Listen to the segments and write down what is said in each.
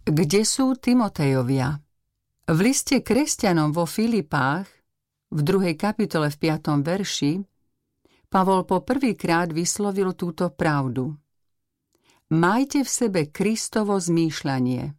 Kde sú Timotejovia? V liste kresťanom vo Filipách, v 2. kapitole v 5. verši, Pavol po prvýkrát vyslovil túto pravdu. Majte v sebe Kristovo zmýšľanie.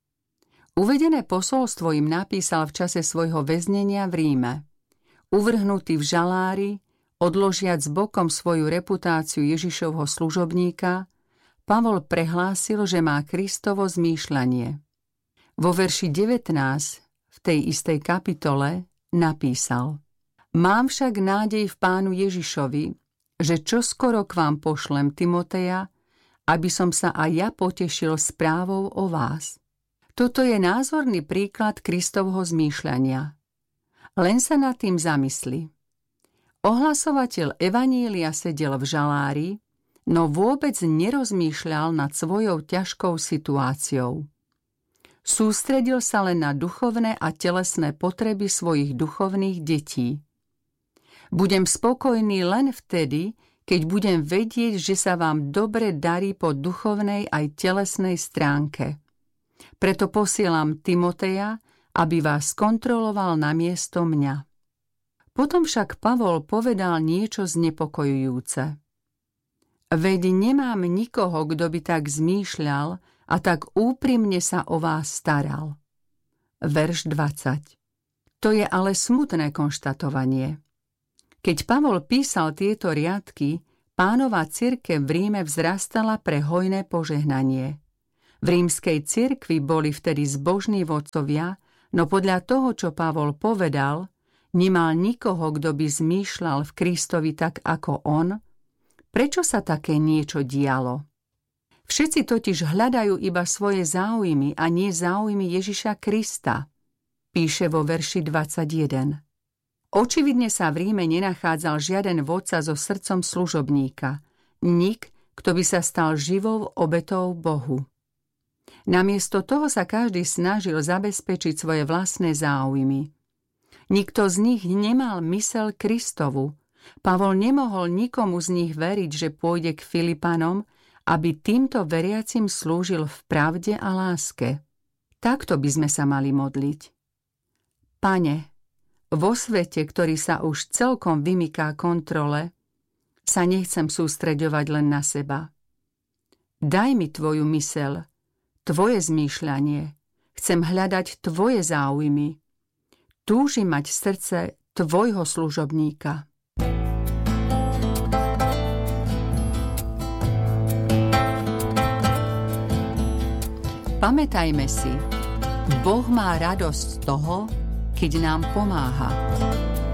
Uvedené posolstvo im napísal v čase svojho väznenia v Ríme. Uvrhnutý v žalári, odložiac bokom svoju reputáciu Ježišovho služobníka, Pavol prehlásil, že má Kristovo zmýšľanie. Vo verši 19 v tej istej kapitole napísal: Mám však nádej v Pánu Ježišovi, že čoskoro k vám pošlem Timoteja, aby som sa aj ja potešil správou o vás. Toto je názorný príklad Kristovho zmýšľania. Len sa nad tým zamysli. Ohlasovateľ evanília sedel v žalári, no vôbec nerozmýšľal nad svojou ťažkou situáciou. Sústredil sa len na duchovné a telesné potreby svojich duchovných detí. Budem spokojný len vtedy, keď budem vedieť, že sa vám dobre darí po duchovnej aj telesnej stránke. Preto posielam Timoteja, aby vás kontroloval namiesto mňa. Potom však Pavol povedal niečo znepokojujúce. Veď nemám nikoho, kto by tak zmýšľal a tak úprimne sa o vás staral. Verš 20. To je ale smutné konštatovanie. Keď Pavol písal tieto riadky, Pánova cirkev v Ríme vzrastala pre hojné požehnanie. V rímskej cirkvi boli vtedy zbožní vodcovia, no podľa toho, čo Pavol povedal, nemal nikoho, kto by zmýšľal v Kristovi tak ako on. Prečo sa také niečo dialo? Všetci totiž hľadajú iba svoje záujmy a nie záujmy Ježiša Krista, píše vo verši 21. Očividne sa v Ríme nenachádzal žiaden vodca so srdcom služobníka, nik, kto by sa stal živou obetou Bohu. Namiesto toho sa každý snažil zabezpečiť svoje vlastné záujmy. Nikto z nich nemal myseľ Kristovu. Pavol nemohol nikomu z nich veriť, že pôjde k Filipanom, aby týmto veriacim slúžil v pravde a láske. Takto by sme sa mali modliť. Pane, vo svete, ktorý sa už celkom vymyká kontrole, sa nechcem sústreďovať len na seba. Daj mi tvoju myseľ, tvoje zmýšľanie. Chcem hľadať tvoje záujmy. Túžim mať srdce tvojho služobníka. Pamätajme si, Boh má radosť z toho, keď nám pomáha.